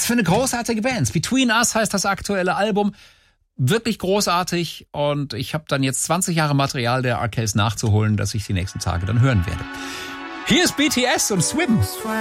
für eine großartige Band. Between Us heißt das aktuelle Album. Wirklich großartig. Und ich habe dann jetzt 20 Jahre Material der Arkells nachzuholen, das ich die nächsten Tage dann hören werde. Hier ist BTS und Swim.